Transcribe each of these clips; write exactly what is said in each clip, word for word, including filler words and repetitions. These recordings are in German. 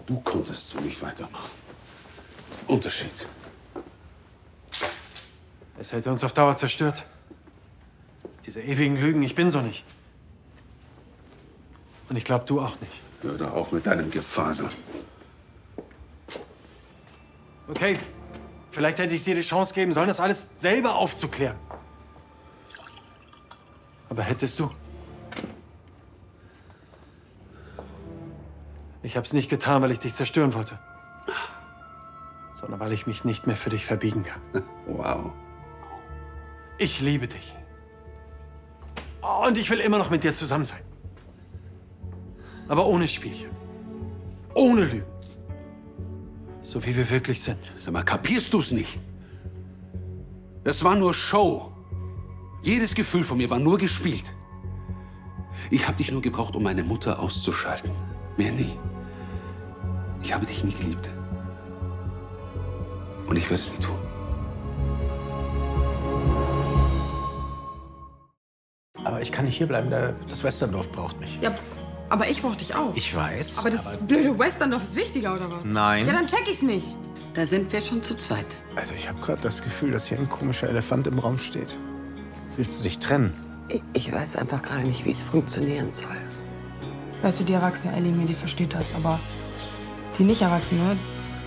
Du konntest so nicht weitermachen. Das ist ein Unterschied. Es hätte uns auf Dauer zerstört. Diese ewigen Lügen, ich bin so nicht. Und ich glaube, du auch nicht. Hör doch auf mit deinem Gefasel. Okay, vielleicht hätte ich dir die Chance geben sollen, das alles selber aufzuklären. Aber hättest du? Ich habe es nicht getan, weil ich dich zerstören wollte. Sondern weil ich mich nicht mehr für dich verbiegen kann. Wow. Ich liebe dich. Und ich will immer noch mit dir zusammen sein. Aber ohne Spielchen. Ohne Lügen. So wie wir wirklich sind. Sag mal, kapierst du's nicht? Das war nur Show. Jedes Gefühl von mir war nur gespielt. Ich habe dich nur gebraucht, um meine Mutter auszuschalten. Mehr nie. Ich habe dich nie geliebt. Und ich werde es nie tun. Aber ich kann nicht hierbleiben, das Westerndorf braucht mich. Ja, aber ich brauche dich auch. Ich weiß. Aber das aber blöde Westerndorf ist wichtiger, oder was? Nein. Ja, dann check ich's nicht. Da sind wir schon zu zweit. Also ich habe gerade das Gefühl, dass hier ein komischer Elefant im Raum steht. Willst du dich trennen? Ich, ich weiß einfach gerade nicht, wie es funktionieren soll. Weißt du, die erwachsene Ellie mir, die versteht das, aber die nicht Erwachsene,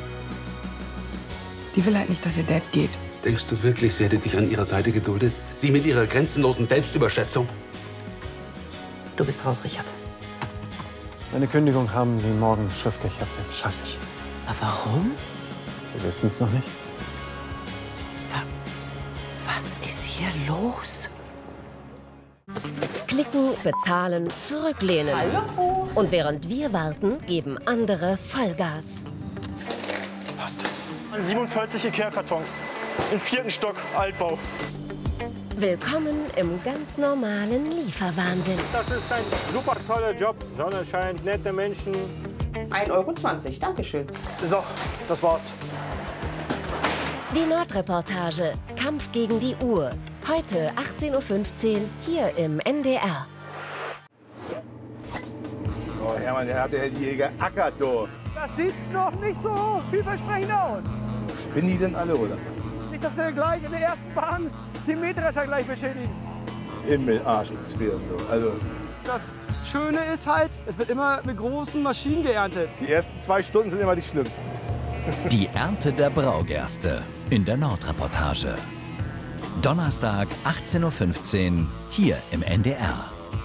die will halt nicht, dass ihr Dad geht. Denkst du wirklich, sie hätte dich an ihrer Seite geduldet? Sie mit ihrer grenzenlosen Selbstüberschätzung? Du bist raus, Richard. Meine Kündigung haben Sie morgen schriftlich auf dem Schreibtisch. Aber warum? Sie wissen es noch nicht. Was ist hier los? Klicken, bezahlen, zurücklehnen. Hallo? Und während wir warten, geben andere Vollgas. Passt. siebenundvierzig Ikea-Kartons. Im vierten Stock, Altbau. Willkommen im ganz normalen Lieferwahnsinn. Das ist ein super toller Job. Sonne scheint, nette Menschen. ein Euro zwanzig, Dankeschön. So, das war's. Die Nordreportage. Kampf gegen die Uhr. Heute achtzehn Uhr fünfzehn hier im N D R. Oh, Hermann, der hat der Jäger ackert, du. Das sieht noch nicht so vielversprechend aus. Spinnen die denn alle, oder? Nicht, dass wir gleich in der ersten Bahn den Mähdrescher gleich beschädigen. Himmel, Arsch und Zwirn, du. Also, Das Schöne ist halt, es wird immer mit großen Maschinen geerntet. die ersten zwei Stunden sind immer die schlimmsten. Die Ernte der Braugerste in der Nordreportage. Donnerstag, achtzehn Uhr fünfzehn, hier im N D R.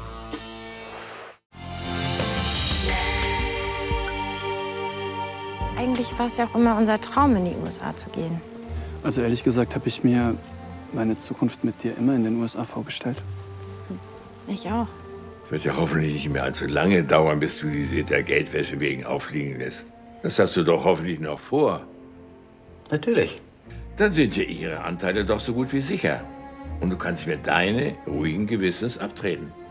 Eigentlich war es ja auch immer unser Traum, in die U S A zu gehen. Also ehrlich gesagt habe ich mir meine Zukunft mit dir immer in den U S A vorgestellt. Ich auch. Es wird ja hoffentlich nicht mehr allzu lange dauern, bis du diese der Geldwäsche wegen auffliegen lässt. Das hast du doch hoffentlich noch vor. Natürlich. Dann sind ja ihre Anteile doch so gut wie sicher. Und du kannst mir deine ruhigen Gewissens abtreten.